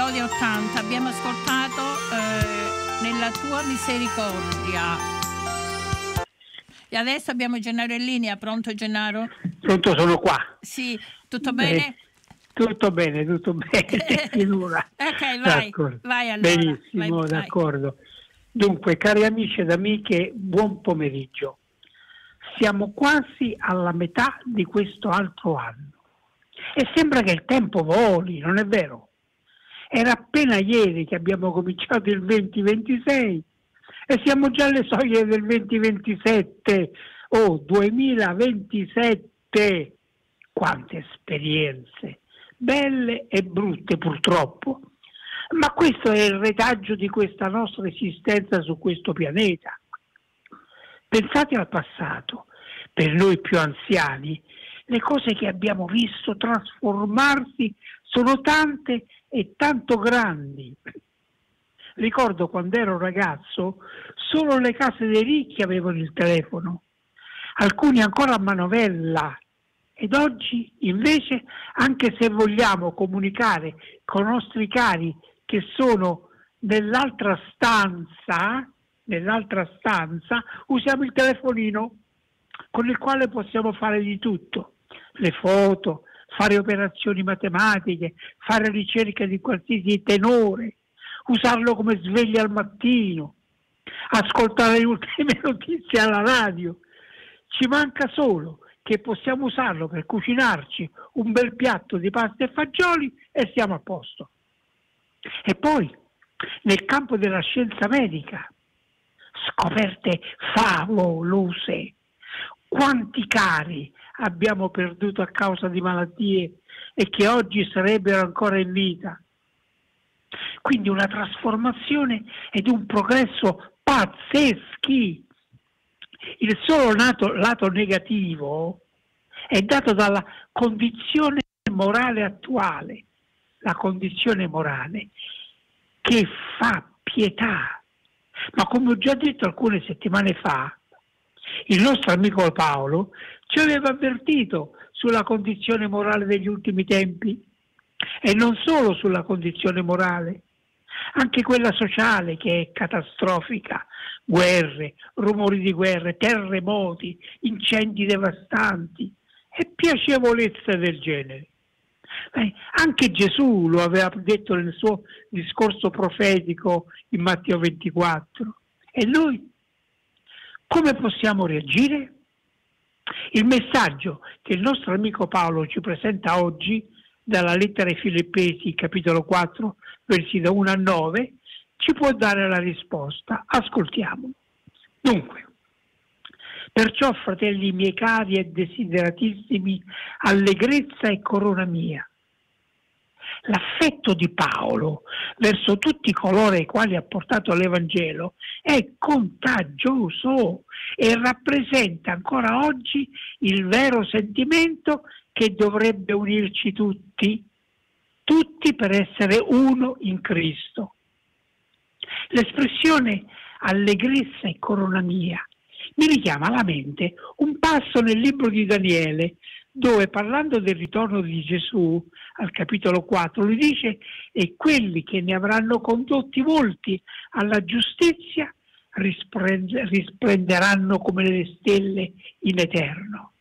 Lode 80, abbiamo ascoltato Nella tua misericordia. E adesso abbiamo Gennaro in linea. Pronto, Gennaro? Pronto, sono qua. Sì, tutto bene? Tutto bene, finora. Ok, vai, vai allora. Benissimo, vai. d'accordo. Dunque, cari amici ed amiche, buon pomeriggio. Siamo quasi alla metà di questo altro anno e sembra che il tempo voli, non è vero? Era appena ieri che abbiamo cominciato il 2026 e siamo già alle soglie del 2027. Oh, 2027! Quante esperienze, belle e brutte purtroppo. Ma questo è il retaggio di questa nostra esistenza su questo pianeta. Pensate al passato, per noi più anziani, le cose che abbiamo visto trasformarsi sono tante e tanto grandi. Ricordo quando ero ragazzo, solo le case dei ricchi avevano il telefono, alcuni ancora a manovella, ed oggi invece, anche se vogliamo comunicare con i nostri cari che sono nell'altra stanza, usiamo il telefonino con il quale possiamo fare di tutto, le foto, fare operazioni matematiche, fare ricerche di qualsiasi tenore, usarlo come sveglia al mattino, ascoltare le ultime notizie alla radio. Ci manca solo che possiamo usarlo per cucinarci un bel piatto di pasta e fagioli e siamo a posto. E poi, nel campo della scienza medica, scoperte favolose. Quanti cari abbiamo perduto a causa di malattie e che oggi sarebbero ancora in vita. Quindi una trasformazione ed un progresso pazzeschi. Il solo lato negativo è dato dalla condizione morale attuale, la condizione morale che fa pietà. Ma come ho già detto alcune settimane fa, il nostro amico Paolo ci aveva avvertito sulla condizione morale degli ultimi tempi, e non solo sulla condizione morale, anche quella sociale che è catastrofica, guerre, rumori di guerre, terremoti, incendi devastanti e piacevolezze del genere. Anche Gesù lo aveva detto nel suo discorso profetico in Matteo 24. E noi come possiamo reagire? Il messaggio che il nostro amico Paolo ci presenta oggi dalla lettera ai Filippesi, capitolo 4, versi da 1 a 9, ci può dare la risposta. Ascoltiamo. Dunque, perciò, fratelli miei cari e desideratissimi, allegrezza e corona mia. L'affetto di Paolo verso tutti coloro ai quali ha portato l'Evangelo è contagioso e rappresenta ancora oggi il vero sentimento che dovrebbe unirci tutti per essere uno in Cristo. L'espressione allegrezza e corona mia mi richiama alla mente un passo nel libro di Daniele, dove, parlando del ritorno di Gesù al capitolo 4, lui dice: e quelli che ne avranno condotti molti alla giustizia risplenderanno come le stelle in eterno.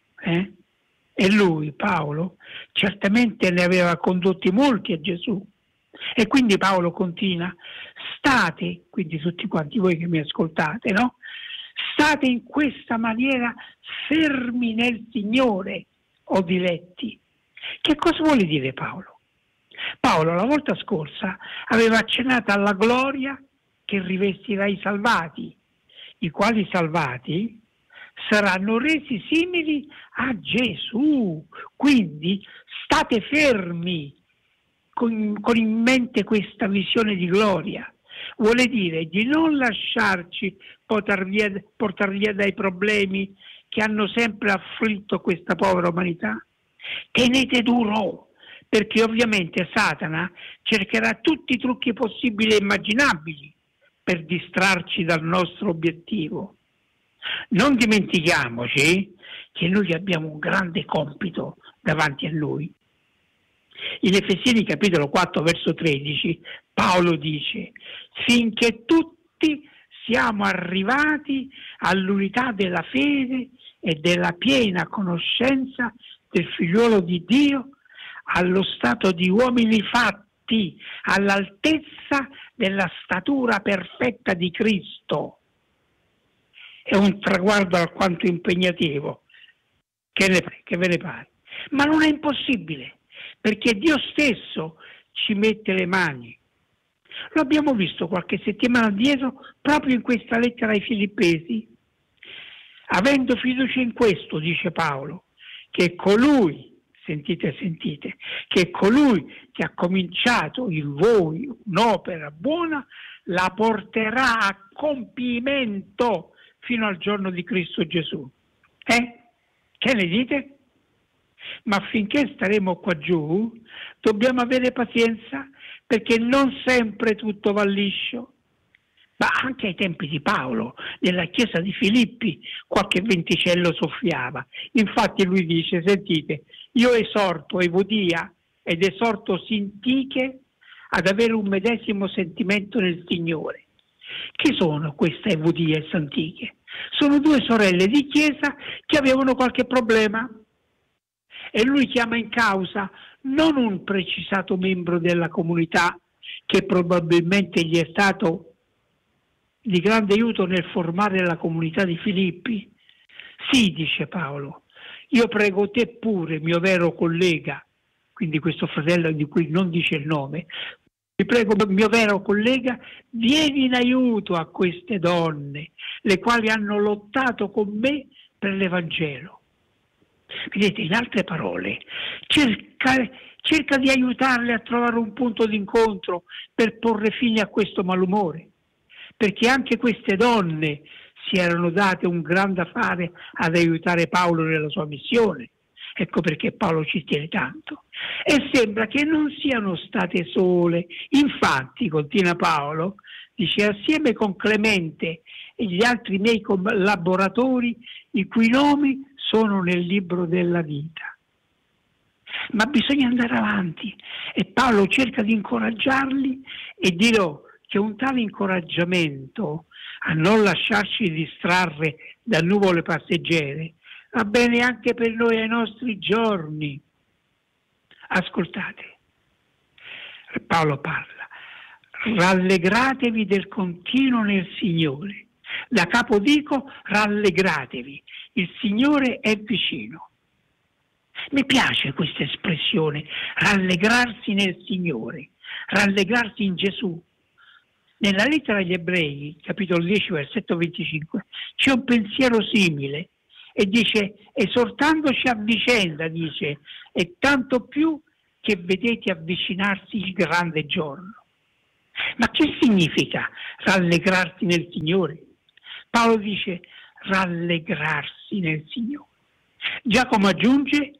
E lui, Paolo, certamente ne aveva condotti molti a Gesù. E quindi Paolo continua: state, quindi tutti quanti voi che mi ascoltate, no? State in questa maniera fermi nel Signore, o diletti. Che cosa vuole dire Paolo? Paolo la volta scorsa aveva accennato alla gloria che rivestirà i salvati, i quali salvati saranno resi simili a Gesù. Quindi state fermi con in mente questa visione di gloria. Vuole dire di non lasciarci portar via dai problemi che hanno sempre afflitto questa povera umanità. Tenete duro, perché ovviamente Satana cercherà tutti i trucchi possibili e immaginabili per distrarci dal nostro obiettivo. Non dimentichiamoci che noi abbiamo un grande compito davanti a noi. In Efesini capitolo 4 verso 13 Paolo dice: finché tutti siamo arrivati all'unità della fede e della piena conoscenza del figliuolo di Dio, allo stato di uomini fatti all'altezza della statura perfetta di Cristo. È un traguardo alquanto impegnativo, che ve ne pare? Ma non è impossibile, perché Dio stesso ci mette le mani. Lo abbiamo visto qualche settimana dietro proprio in questa lettera ai Filippesi. Avendo fiducia in questo, dice Paolo, che colui, sentite, che colui che ha cominciato in voi un'opera buona la porterà a compimento fino al giorno di Cristo Gesù. Che ne dite? Ma finché staremo qua giù dobbiamo avere pazienza, perché non sempre tutto va liscio. Ma anche ai tempi di Paolo, nella chiesa di Filippi, qualche venticello soffiava. Infatti lui dice: sentite, io esorto Evodia ed esorto Sintiche ad avere un medesimo sentimento nel Signore. Chi sono queste Evodia e Sintiche? Sono due sorelle di chiesa che avevano qualche problema. E lui chiama in causa non un precisato membro della comunità, che probabilmente gli è stato di grande aiuto nel formare la comunità di Filippi. Sì, dice Paolo, io prego te pure, mio vero collega, quindi questo fratello di cui non dice il nome, ti prego, mio vero collega, vieni in aiuto a queste donne, le quali hanno lottato con me per l'Evangelo. Vedete, in altre parole, cerca di aiutarle a trovare un punto d'incontro per porre fine a questo malumore, perché anche queste donne si erano date un gran da fare ad aiutare Paolo nella sua missione. Ecco perché Paolo ci tiene tanto. E sembra che non siano state sole. Infatti, continua Paolo, dice: assieme con Clemente e gli altri miei collaboratori, i cui nomi sono nel libro della vita. Ma bisogna andare avanti, e Paolo cerca di incoraggiarli, e dirò che un tale incoraggiamento a non lasciarci distrarre da nuvole passeggere va bene anche per noi ai nostri giorni. Ascoltate, Paolo parla: rallegratevi del continuo nel Signore. Da capo dico: rallegratevi, il Signore è vicino. Mi piace questa espressione, rallegrarsi nel Signore, rallegrarsi in Gesù. Nella lettera agli Ebrei, capitolo 10, versetto 25, c'è un pensiero simile, e dice: esortandoci a vicenda, dice, e tanto più che vedete avvicinarsi il grande giorno. Ma che significa rallegrarsi nel Signore? Paolo dice: rallegrarsi nel Signore. Giacomo aggiunge: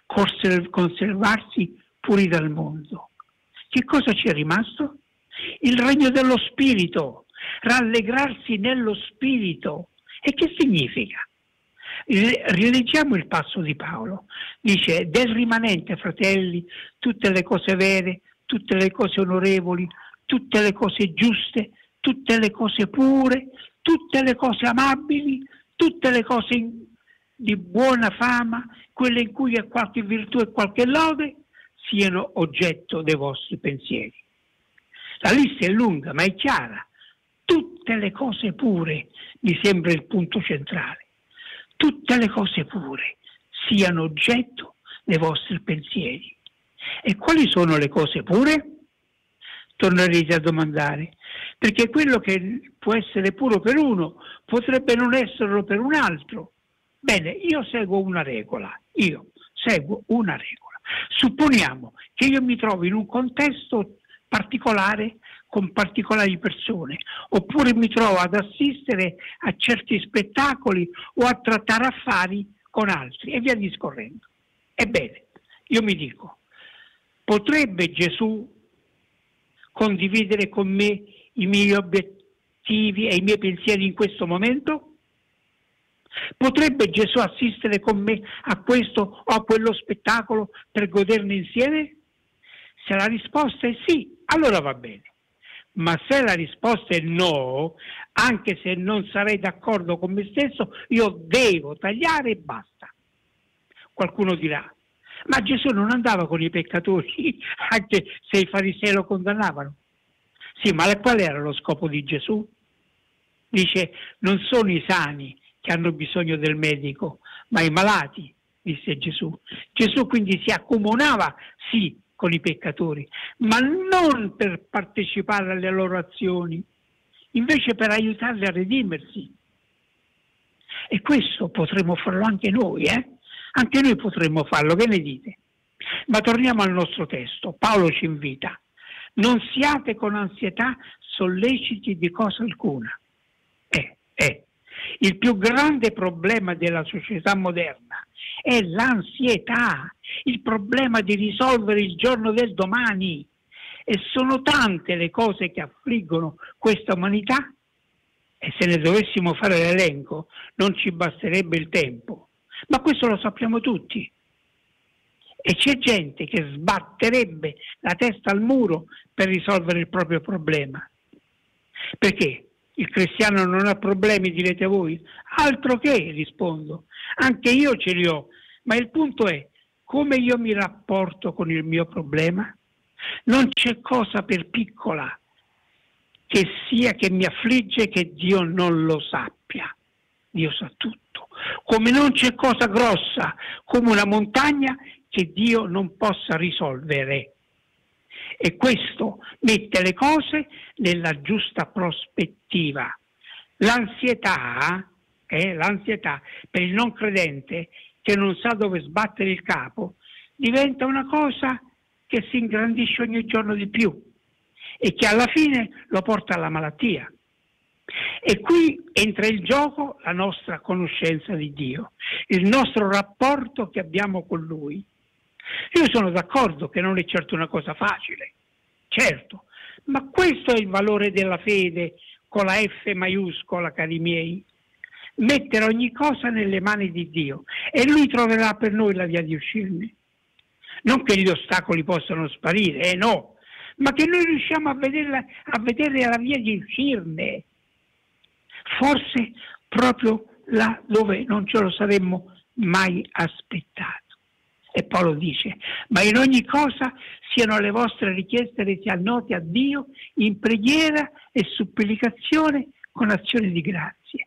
conservarsi puri dal mondo. Che cosa ci è rimasto? Il regno dello Spirito, rallegrarsi nello Spirito. E che significa? Rileggiamo il passo di Paolo. Dice: del rimanente, fratelli, tutte le cose vere, tutte le cose onorevoli, tutte le cose giuste, tutte le cose pure, tutte le cose amabili, tutte le cose di buona fama, quelle in cui è qualche virtù e qualche lode, siano oggetto dei vostri pensieri. La lista è lunga, ma è chiara. Tutte le cose pure, mi sembra il punto centrale. Tutte le cose pure siano oggetto dei vostri pensieri. E quali sono le cose pure? Tornerete a domandare, perché quello che può essere puro per uno potrebbe non esserlo per un altro. Bene, io seguo una regola. Supponiamo che io mi trovi in un contesto particolare con particolari persone, oppure mi trovo ad assistere a certi spettacoli o a trattare affari con altri, e via discorrendo. Ebbene, io mi dico: potrebbe Gesù condividere con me i miei obiettivi e i miei pensieri in questo momento? Potrebbe Gesù assistere con me a questo o a quello spettacolo per goderne insieme? Se la risposta è sì, allora va bene. Ma se la risposta è no, anche se non sarei d'accordo con me stesso, io devo tagliare e basta. Qualcuno dirà, ma Gesù non andava con i peccatori, anche se i farisei lo condannavano. Sì, ma qual era lo scopo di Gesù? Dice, non sono i sani che hanno bisogno del medico, ma i malati, disse Gesù. Gesù quindi si accomunava, sì, con i peccatori, ma non per partecipare alle loro azioni, invece per aiutarli a redimersi. E questo potremmo farlo anche noi, Anche noi potremmo farlo, che ne dite? Ma torniamo al nostro testo. Paolo ci invita: non siate con ansietà solleciti di cosa alcuna. Il più grande problema della società moderna è l'ansietà, il problema di risolvere il giorno del domani. E sono tante le cose che affliggono questa umanità, e se ne dovessimo fare l'elenco non ci basterebbe il tempo. Ma questo lo sappiamo tutti. E c'è gente che sbatterebbe la testa al muro per risolvere il proprio problema. Perché? Il cristiano non ha problemi, direte voi? Altro che, rispondo. Anche io ce li ho, ma il punto è come io mi rapporto con il mio problema. Non c'è cosa per piccola che sia che mi affligge che Dio non lo sappia. Dio sa tutto. Come non c'è cosa grossa come una montagna che Dio non possa risolvere. E questo mette le cose nella giusta prospettiva. L'ansietà per il non credente che non sa dove sbattere il capo diventa una cosa che si ingrandisce ogni giorno di più e che alla fine lo porta alla malattia. E qui entra in gioco la nostra conoscenza di Dio, il nostro rapporto che abbiamo con Lui. Io sono d'accordo che non è certo una cosa facile, certo, ma questo è il valore della fede con la F maiuscola, cari miei. Mettere ogni cosa nelle mani di Dio e Lui troverà per noi la via di uscirne. Non che gli ostacoli possano sparire, no, ma che noi riusciamo a vedere la via di uscirne. Forse proprio là dove non ce lo saremmo mai aspettato. E Paolo dice: ma in ogni cosa siano le vostre richieste rese noti a Dio in preghiera e supplicazione con azioni di grazie.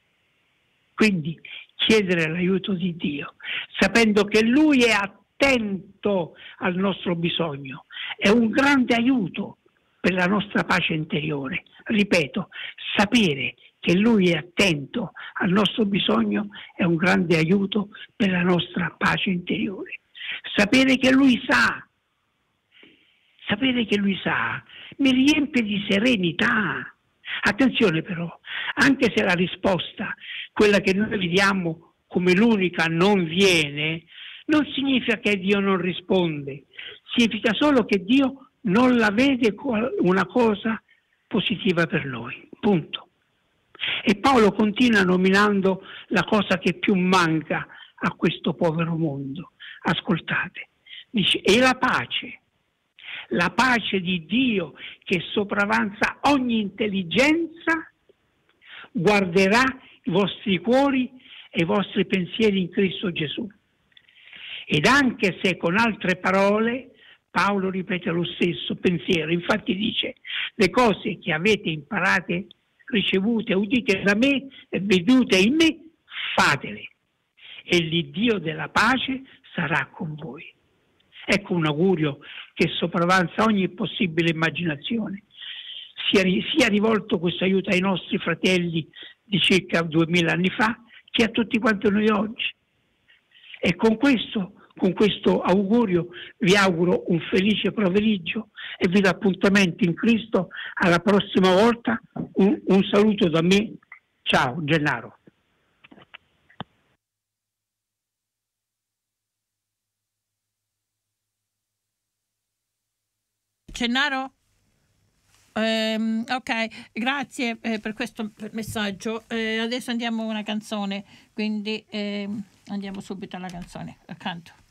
Quindi chiedere l'aiuto di Dio, sapendo che Lui è attento al nostro bisogno, è un grande aiuto per la nostra pace interiore. Ripeto, sapere che Lui è attento al nostro bisogno è un grande aiuto per la nostra pace interiore. Sapere che Lui sa mi riempie di serenità. Attenzione però, anche se la risposta, quella che noi vediamo come l'unica, non viene, non significa che Dio non risponde, significa solo che Dio non la vede come una cosa positiva per noi. Punto. E Paolo continua nominando la cosa che più manca a questo povero mondo. Ascoltate, dice: e la pace di Dio che sopravanza ogni intelligenza guarderà i vostri cuori e i vostri pensieri in Cristo Gesù. Ed anche se con altre parole Paolo ripete lo stesso pensiero, infatti dice: le cose che avete imparate, ricevute, udite da me e vedute in me, fatele, e l'Iddio della pace sarà con voi. Ecco un augurio che sopravanza ogni possibile immaginazione. Sia rivolto questo aiuto ai nostri fratelli di circa 2000 anni fa, che a tutti quanti noi oggi. E con questo augurio vi auguro un felice pomeriggio e vi do appuntamento in Cristo alla prossima volta. Un saluto da me. Ciao, Gennaro. Gennaro? Ok, grazie per questo messaggio. Adesso andiamo a una canzone, quindi andiamo subito alla canzone accanto.